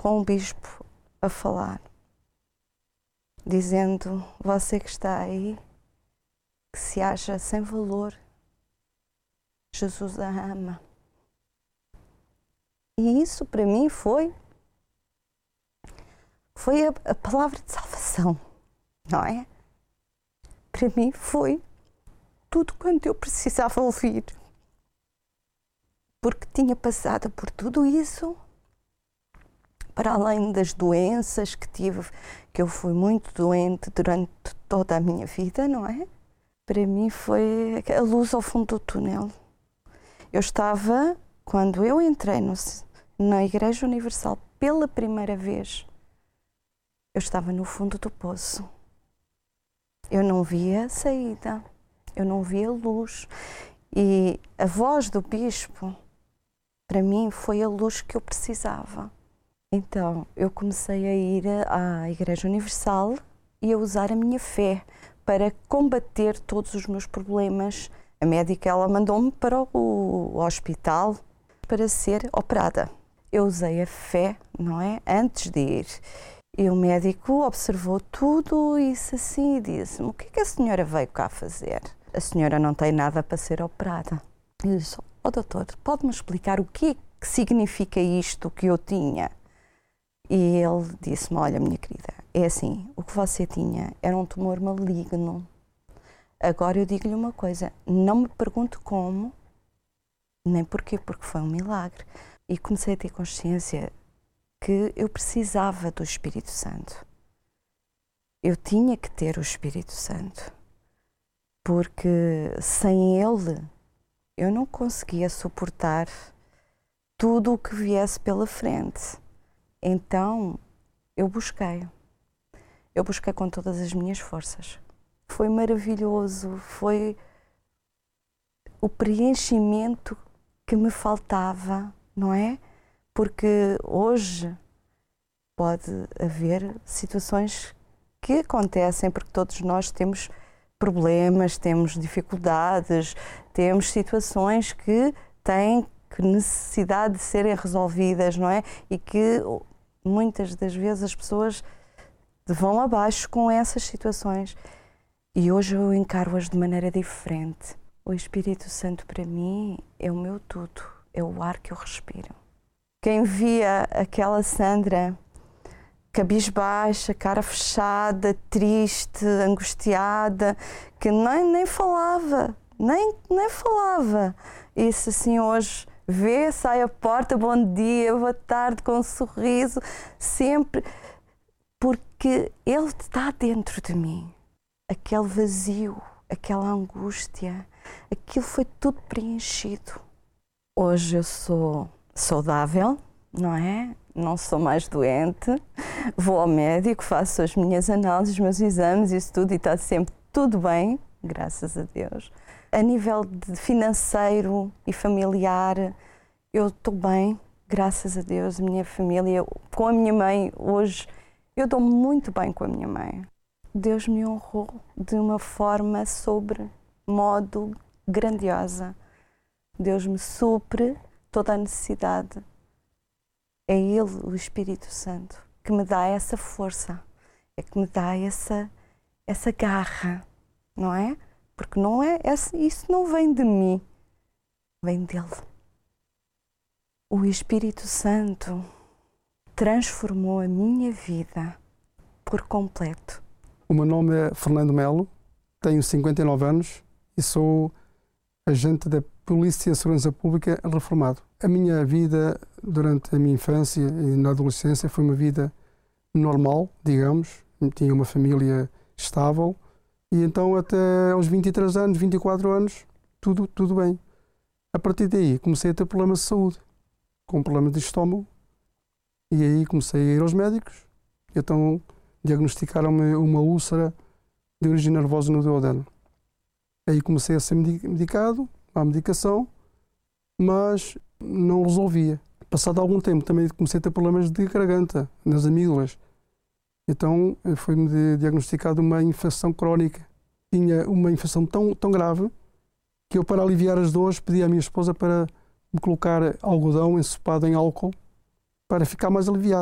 com o bispo a falar, dizendo: você que está aí, que se acha sem valor, Jesus a ama. E isso para mim foi a palavra de salvação, não é? Para mim foi tudo quanto eu precisava ouvir. Porque tinha passado por tudo isso, para além das doenças que tive, que eu fui muito doente durante toda a minha vida, não é? Para mim foi a luz ao fundo do túnel. Eu estava, quando eu entrei na Igreja Universal pela primeira vez, eu estava no fundo do poço. Eu não via saída, eu não via luz. E a voz do bispo, para mim, foi a luz que eu precisava. Então, eu comecei a ir à Igreja Universal e a usar a minha fé para combater todos os meus problemas. A médica, ela mandou-me para o hospital para ser operada. Eu usei a fé, não é? Antes de ir. E o médico observou tudo e disse assim, disse-me: o que é que a senhora veio cá fazer? A senhora não tem nada para ser operada. Eu disse: doutor, pode-me explicar o que significa isto que eu tinha? E ele disse-me: olha, minha querida, é assim, o que você tinha era um tumor maligno. Agora eu digo-lhe uma coisa, não me pergunte como, nem porquê, porque foi um milagre. E comecei a ter consciência que eu precisava do Espírito Santo. Eu tinha que ter o Espírito Santo, porque sem ele eu não conseguia suportar tudo o que viesse pela frente. Então eu busquei com todas as minhas forças. Foi maravilhoso, foi o preenchimento que me faltava, não é? Porque hoje pode haver situações que acontecem, porque todos nós temos problemas, temos dificuldades, temos situações que têm necessidade de serem resolvidas, não é? E que muitas das vezes as pessoas vão abaixo com essas situações. E hoje eu encaro-as de maneira diferente. O Espírito Santo para mim é o meu tudo, é o ar que eu respiro. Quem via aquela Sandra cabisbaixa, cara fechada, triste, angustiada, que nem falava, nem falava. Isso assim hoje vê, sai à porta, bom dia, boa tarde, com um sorriso, sempre, porque Ele está dentro de mim. Aquele vazio, aquela angústia, aquilo foi tudo preenchido. Hoje eu sou saudável, não é? Não sou mais doente, vou ao médico, faço as minhas análises, os meus exames, isso tudo, e está sempre tudo bem, graças a Deus. A nível de financeiro e familiar, eu estou bem, graças a Deus. A minha família, com a minha mãe, hoje, eu dou muito bem com a minha mãe. Deus me honrou de uma forma sobre modo grandiosa. Deus me supre toda a necessidade. É Ele, o Espírito Santo, que me dá essa força, é que me dá essa garra, não é? Porque não é, isso não vem de mim, vem dele. O Espírito Santo transformou a minha vida por completo. O meu nome é Fernando Melo, tenho 59 anos e sou agente da Polícia e Segurança Pública reformado. A minha vida durante a minha infância e na adolescência foi uma vida normal, digamos. Tinha uma família estável e então até aos 23 anos, 24 anos, tudo bem. A partir daí comecei a ter problemas de saúde, com problemas de estômago, e aí comecei a ir aos médicos. Então diagnosticaram-me uma úlcera de origem nervosa no duodeno. Aí comecei a ser medicado, à medicação, mas não resolvia. Passado algum tempo também comecei a ter problemas de garganta, nas amígdalas. Então foi-me diagnosticado uma infecção crónica. Tinha uma infecção tão grave que eu, para aliviar as dores, pedi à minha esposa para me colocar algodão ensopado em álcool para ficar mais aliviado.